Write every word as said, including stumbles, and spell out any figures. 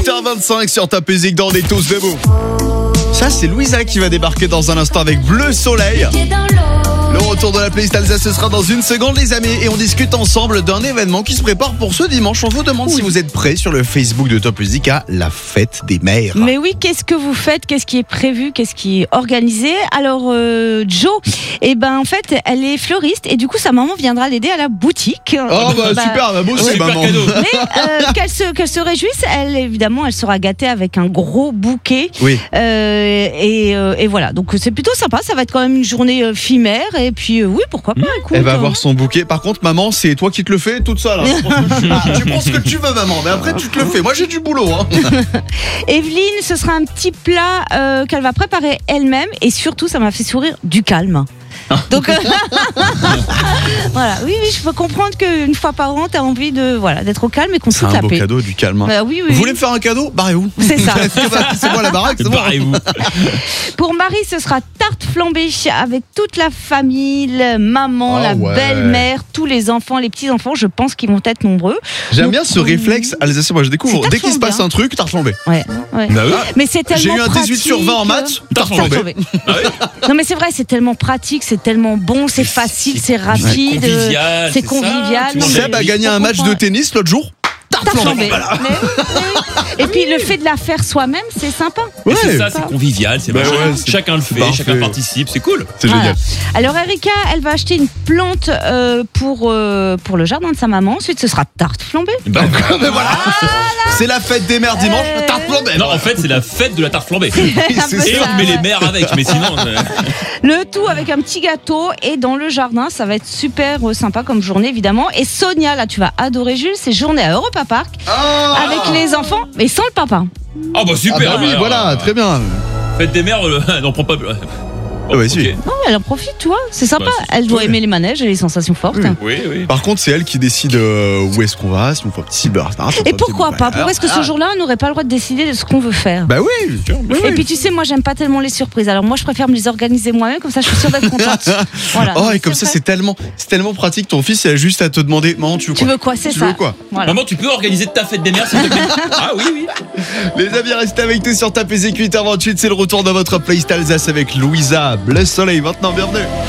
huit heures vingt-cinq sur Top Music dans des tous debout. Ça, c'est Louisa qui va débarquer dans un instant avec Bleu Soleil. Le retour de la playlist Alsace, ce sera dans une seconde, les amis. Et on discute ensemble d'un événement qui se prépare pour ce dimanche. On vous demande oui. si vous êtes prêts sur le Facebook de Top Music à la fête des mères. Mais oui, qu'est-ce que vous faites? Qu'est-ce qui est prévu? Qu'est-ce qui est organisé? Alors, euh, Jo, eh ben, en fait, elle est fleuriste et du coup, sa maman viendra l'aider à la boutique. Oh, bah, bah super, bah, beau, c'est maman. Mais euh, qu'elle se, qu'elle se réjouisse, elle, évidemment, elle sera gâtée avec un gros bouquet. Oui. Euh, et, euh, et voilà, donc c'est plutôt sympa. Ça va être quand même une journée euh, fille-mère. Et puis, euh, oui, pourquoi pas. Écoute, elle va avoir son bouquet. Par contre, maman, c'est toi qui te le fais toute seule. Hein. Ah, tu prends ce que tu veux, maman, mais après, tu te le fais. Moi, j'ai du boulot. Hein. Evelyne, ce sera un petit plat euh, qu'elle va préparer elle-même. Et surtout, ça m'a fait sourire, du calme. Donc euh, voilà, oui, oui, je peux comprendre qu'une fois par an, tu as envie de voilà d'être au calme et qu'on se foute la paix. C'est un beau cadeau, du calme. Bah, oui, oui, vous voulez me faire un cadeau? Barrez-vous. C'est ça. C'est moi la baraque, c'est bon. Barrez-vous. Pour Marie, ce sera tarte flambée avec toute la famille, la maman, oh, la ouais. belle-mère, tous les enfants, les petits-enfants. Je pense qu'ils vont être nombreux. J'aime Donc, bien ce réflexe alsacien. Moi, je découvre. Dès qu'il se passe un truc, tarte flambée. Ouais, ouais. Bah oui. Mais c'est tellement J'ai eu un dix-huit sur vingt en maths, tarte flambée. Ah oui. Non, mais c'est vrai, c'est tellement pratique, c'est tellement bon, c'est facile, c'est rapide, convivial, c'est c'est convivial. ça, Seb a gagné un match de tennis l'autre jour. Tarte flambée. Voilà. Mais, mais, et puis le fait de la faire soi-même, c'est sympa. Ouais. C'est ça, c'est convivial, c'est bah ouais, c'est chacun le fait, parfait. Chacun participe, c'est cool. C'est voilà. génial. Alors Erika, elle va acheter une plante euh, pour euh, pour le jardin de sa maman. Ensuite, ce sera tarte flambée. Bah, mais voilà. C'est la fête des mères dimanche. Euh... Tarte flambée. Non, en fait, c'est la fête de la tarte flambée. Et Et on met les mères avec, mais sinon. Euh... Le tout avec un petit gâteau et dans le jardin, ça va être super sympa comme journée évidemment. Et Sonia, là, tu vas adorer Jules, c'est journée à Europa Park oh avec les enfants, mais sans le papa. Ah bah super. Ah bah oui, bah, voilà, euh, très bien. Fête des mères, euh, n'en prends pas. Oh, ouais, si. okay. Non, elle en profite, tu vois, c'est sympa. Bah, c'est elle doit cool. aimer les manèges et les sensations fortes. Oui. Oui, oui. Par contre, c'est elle qui décide euh, où est-ce qu'on va, si on fait un petit cyber. Et pourquoi pas? Pourquoi est-ce que ce jour-là, on n'aurait pas le droit de décider de ce qu'on veut faire? Bah oui, sûr, oui, Et oui. puis tu sais, moi j'aime pas tellement les surprises. Alors moi je préfère me les organiser moi-même, comme ça je suis sûre d'être contente. Voilà. Oh, Donc, et comme ça, vrai. c'est tellement, c'est tellement pratique. Ton fils, il a juste à te demander, maman, tu veux Tu quoi? veux quoi? C'est Tu ça. veux quoi? Voilà. Maman, tu peux organiser ta fête des mères, s'il te plaît? Ah oui, oui. Les amis, restez avec nous sur Top Music huit heures vingt-huit. C'est le retour de votre playlist Alsace avec Louisa. Bleu Soleil, maintenant, bienvenue.